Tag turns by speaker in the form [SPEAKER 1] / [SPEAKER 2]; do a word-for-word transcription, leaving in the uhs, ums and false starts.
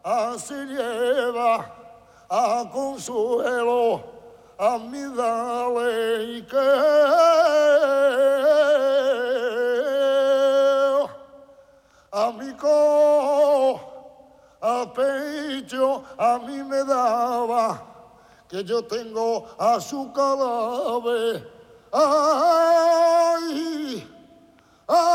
[SPEAKER 1] así lleva a consuelo a mi dale y que a mi co a pecho a mí me daba que yo tengo a su cadáver. Ay, ay.